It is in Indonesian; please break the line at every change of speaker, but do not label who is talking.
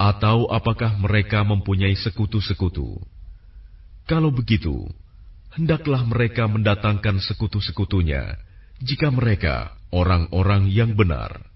Atau apakah mereka mempunyai sekutu-sekutu? Kalau begitu, hendaklah mereka mendatangkan sekutu-sekutunya, jika mereka orang-orang yang benar.